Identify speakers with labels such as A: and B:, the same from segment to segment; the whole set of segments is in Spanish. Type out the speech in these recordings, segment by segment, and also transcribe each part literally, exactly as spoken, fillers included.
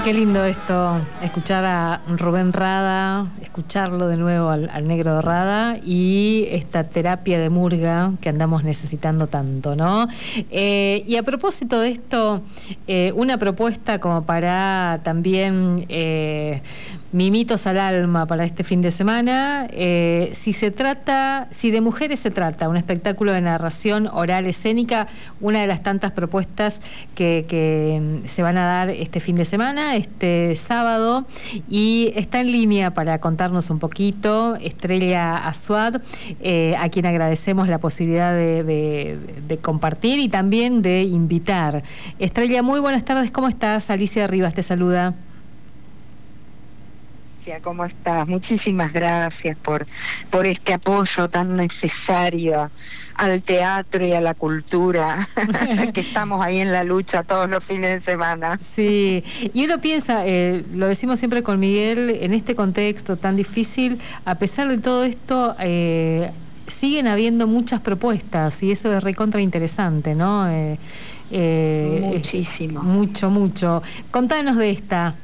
A: Qué lindo esto, escuchar a Rubén Rada, escucharlo de nuevo al, al negro Rada y esta terapia de murga que andamos necesitando tanto, ¿no? Eh, y a propósito de esto, eh, una propuesta como para también eh, mimitos al alma para este fin de semana. Eh, si se trata, si de mujeres se trata, un espectáculo de narración oral escénica, una de las tantas propuestas que, que se van a dar este fin de semana, este sábado, y está en línea para contarnos un poquito Estrella Aswad, eh, a quien agradecemos la posibilidad de, de, de compartir y también de invitar. Estrella, muy buenas tardes, ¿cómo estás? Alicia Rivas te saluda.
B: ¿Cómo estás? Muchísimas gracias por, por este apoyo tan necesario al teatro y a la cultura, que estamos ahí en la lucha todos los fines de semana.
A: Sí, y uno piensa, eh, lo decimos siempre con Miguel, en este contexto tan difícil, a pesar de todo esto, eh, siguen habiendo muchas propuestas y eso es recontra interesante, ¿no? Eh,
B: eh, Muchísimo.
A: Eh, mucho, mucho. Contanos de esta.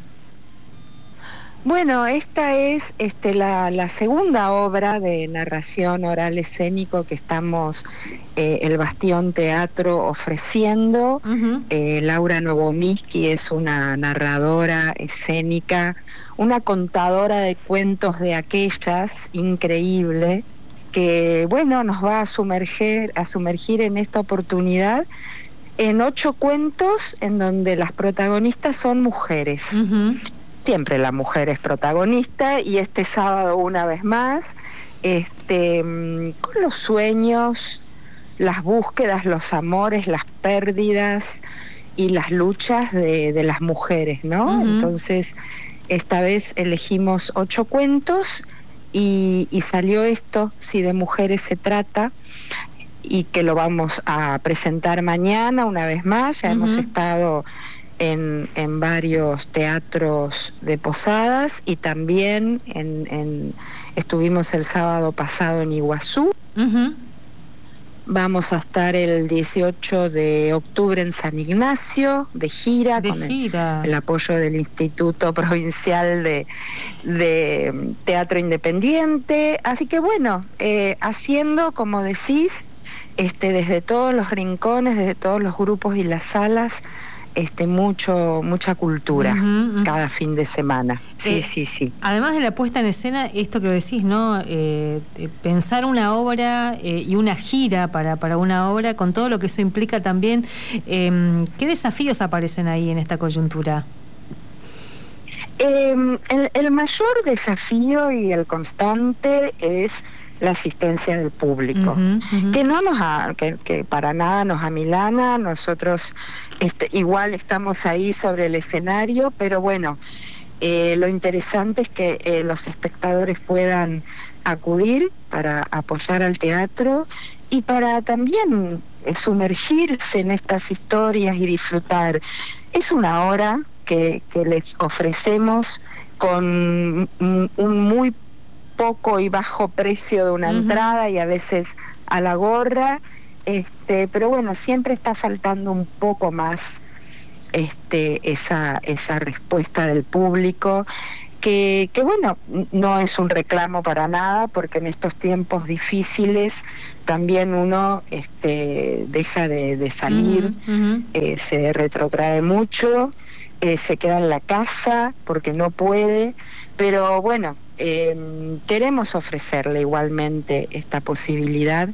B: Bueno, esta es este, la, la segunda obra de narración oral escénico que estamos, eh, el Bastión Teatro, ofreciendo. Uh-huh. eh, Laura Novomiski es una narradora escénica, una contadora de cuentos de aquellas, increíble, que bueno, nos va a sumergir, a sumergir en esta oportunidad en ocho cuentos en donde las protagonistas son mujeres. Uh-huh. Siempre la mujer es protagonista y este sábado una vez más, este, con los sueños, las búsquedas, los amores, las pérdidas y las luchas de, de las mujeres, ¿no? Uh-huh. Entonces, esta vez elegimos ocho cuentos y, y salió esto, Si de mujeres se trata, y que lo vamos a presentar mañana una vez más. Ya uh-huh. hemos estado En, en varios teatros de Posadas y también en, en, estuvimos el sábado pasado en Iguazú. Uh-huh. Vamos a estar el dieciocho de octubre en San Ignacio, de gira,
A: de
B: con
A: gira.
B: El, el apoyo del Instituto Provincial de, de Teatro Independiente. Así que bueno, eh, haciendo, como decís, este, desde todos los rincones, desde todos los grupos y las salas, Este, mucho, mucha cultura uh-huh, uh-huh. cada fin de semana. Sí, eh, sí, sí.
A: Además de la puesta en escena, esto que decís, ¿no? Eh, eh, pensar una obra eh, y una gira para, para una obra, con todo lo que eso implica también, eh, ¿qué desafíos aparecen ahí en esta coyuntura?
B: Eh, el, el mayor desafío y el constante es la asistencia del público, uh-huh, uh-huh. que no nos ha, que, que para nada nos amilana. Nosotros este, igual estamos ahí sobre el escenario, pero bueno, eh, lo interesante es que eh, los espectadores puedan acudir para apoyar al teatro y para también eh, sumergirse en estas historias y disfrutar. Es una hora que, que les ofrecemos con un, un muy poco y bajo precio de una uh-huh. entrada y a veces a la gorra, este, pero bueno, siempre está faltando un poco más este, esa, esa respuesta del público, que, que bueno, no es un reclamo para nada, porque en estos tiempos difíciles también uno este, deja de, de salir, uh-huh. Uh-huh. Eh, se retrotrae mucho, eh, se queda en la casa porque no puede, pero bueno, Eh, queremos ofrecerle igualmente esta posibilidad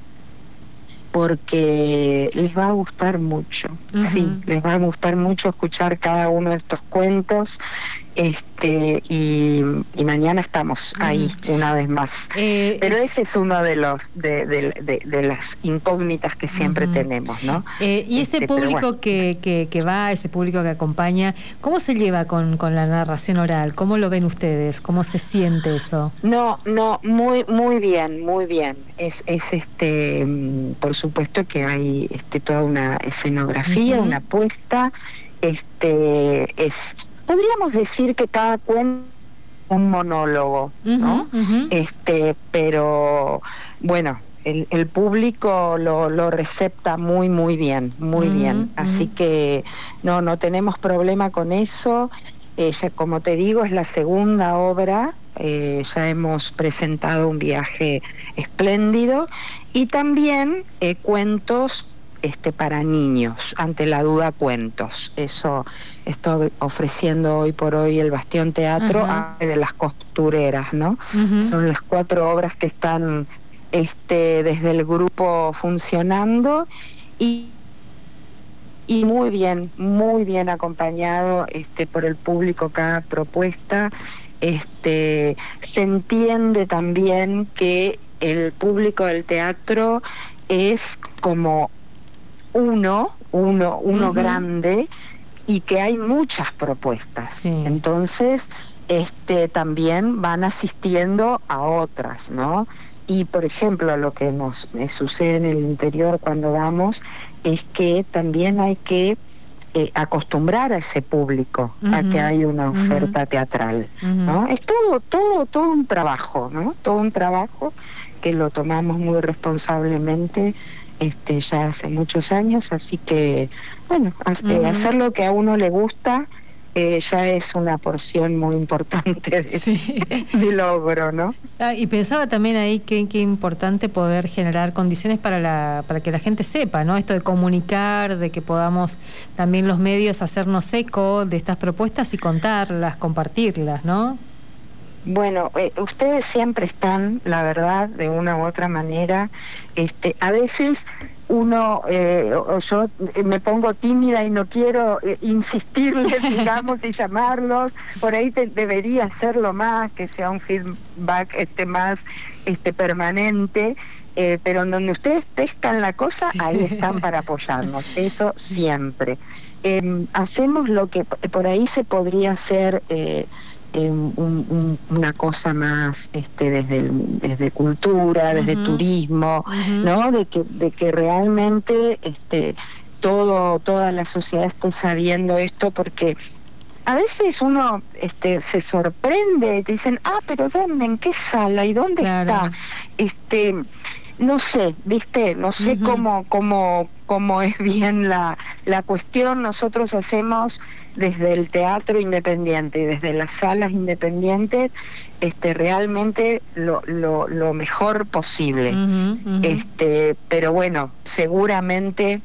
B: porque les va a gustar mucho, uh-huh. sí, les va a gustar mucho escuchar cada uno de estos cuentos, este y, y mañana estamos uh-huh. ahí una vez más. Eh, Pero ese es uno de los de, de, de, de las incógnitas que siempre uh-huh. tenemos, ¿no?
A: Eh, y ese este, público bueno. que, que, que va, ese público que acompaña, ¿cómo se lleva con, con la narración oral? ¿Cómo lo ven ustedes? ¿Cómo se siente eso?
B: No, no, muy, muy bien, muy bien. Es, es este, por supuesto que hay este toda una escenografía, uh-huh. una puesta, este, es podríamos decir que cada cuento es un monólogo, uh-huh, ¿no? Uh-huh. Este, pero bueno, el, el público lo, lo recepta muy, muy bien, muy uh-huh, bien. Así uh-huh. que no, no tenemos problema con eso. Eh, ya, como te digo, es la segunda obra, eh, ya hemos presentado Un viaje espléndido y también eh, cuentos este, para niños, ante la duda cuentos. Eso estoy ofreciendo hoy por hoy el Bastión Teatro uh-huh. de las costureras, ¿no? Uh-huh. Son las cuatro obras que están este, desde el grupo funcionando y y muy bien, muy bien acompañado este, por el público cada propuesta. Este, se entiende también que el público del teatro es como uno, uno, uno uh-huh. grande, y que hay muchas propuestas. Sí. Entonces, este, también van asistiendo a otras, ¿no? Y, por ejemplo, lo que nos me sucede en el interior cuando vamos es que también hay que eh, acostumbrar a ese público uh-huh. a que hay una oferta uh-huh. teatral, uh-huh. ¿no? Es todo, todo, todo un trabajo, ¿no? Todo un trabajo que lo tomamos muy responsablemente este, ya hace muchos años, así que, bueno, hace, uh-huh. hacer lo que a uno le gusta Eh, ya es una porción muy importante de, sí. de logro, ¿no?
A: Ah, y pensaba también ahí que, que importante poder generar condiciones para la para que la gente sepa, ¿no? Esto de comunicar, de que podamos también los medios hacernos eco de estas propuestas y contarlas, compartirlas, ¿no?
B: Bueno, eh, ustedes siempre están, la verdad, de una u otra manera. Este, a veces uno, eh, o yo me pongo tímida y no quiero eh, insistirles, digamos, y llamarlos. Por ahí te, debería hacerlo más, que sea un feedback este más este permanente. Eh, pero en donde ustedes pescan la cosa, sí. ahí están para apoyarnos. Eso siempre. Eh, hacemos lo que por ahí se podría hacer. Eh, Eh, un, un, una cosa más este desde el, desde cultura, desde uh-huh. turismo, uh-huh. ¿no? De que de que realmente este todo toda la sociedad esté sabiendo esto, porque a veces uno este se sorprende, te dicen, "Ah, pero ¿dónde? ¿En qué sala? ¿Y dónde claro. está?" Este no sé, ¿viste? No sé uh-huh. cómo cómo cómo es bien la la cuestión. Nosotros hacemos desde el teatro independiente y desde las salas independientes este realmente lo lo, lo mejor posible. Uh-huh, uh-huh. Este, pero bueno, seguramente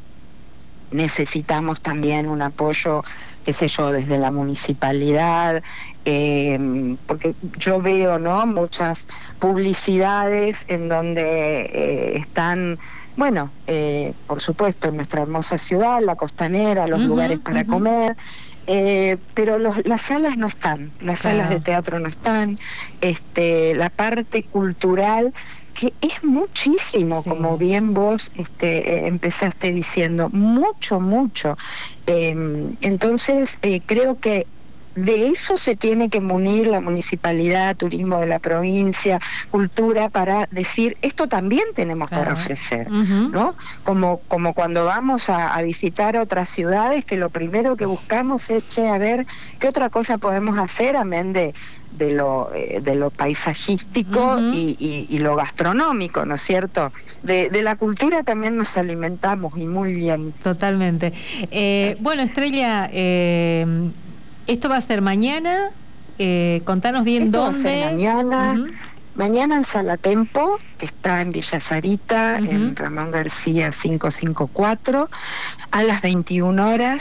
B: necesitamos también un apoyo, qué sé yo, desde la municipalidad, eh, porque yo veo, ¿no?, muchas publicidades en donde eh, están, bueno, eh, por supuesto, en nuestra hermosa ciudad, la Costanera, los uh-huh, lugares para uh-huh. comer, eh, pero los, las salas no están, las claro. salas de teatro no están, este, la parte cultural, que es muchísimo, sí. como bien vos este, eh, empezaste diciendo, mucho, mucho. Eh, entonces, eh, creo que de eso se tiene que munir la municipalidad, turismo de la provincia, cultura, para decir, esto también tenemos claro. para ofrecer, uh-huh. ¿no? Como, como cuando vamos a, a visitar otras ciudades, que lo primero que buscamos es, che, a ver, ¿qué otra cosa podemos hacer, amén de de lo eh, de lo paisajístico uh-huh. y, y, y lo gastronómico, ¿no es cierto? De, de la cultura también nos alimentamos, y muy bien.
A: Totalmente. Eh, bueno, Estrella, eh, esto va a ser mañana, eh, contanos bien
B: esto
A: dónde.
B: Va a ser mañana, uh-huh. mañana en Sala Tempo, que está en Villa Sarita, uh-huh. en Ramón García quinientos cincuenta y cuatro, a las veintiuna horas.